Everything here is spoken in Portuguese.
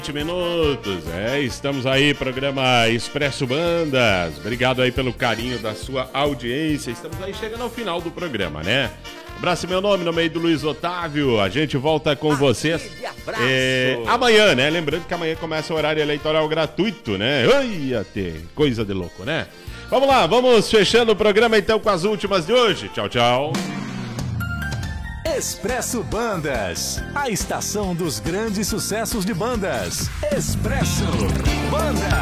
20 minutos, estamos aí, programa Expresso Bandas. Obrigado aí pelo carinho da sua audiência. Estamos aí chegando ao final do programa, né? Abraço, meu nome do Luiz Otávio. A gente volta com vocês amanhã, né? Lembrando que amanhã começa o horário eleitoral gratuito, né? Ai, até coisa de louco, né? Vamos lá, vamos fechando o programa então com as últimas de hoje. Tchau, tchau. Expresso Bandas, a estação dos grandes sucessos de bandas. Expresso Bandas.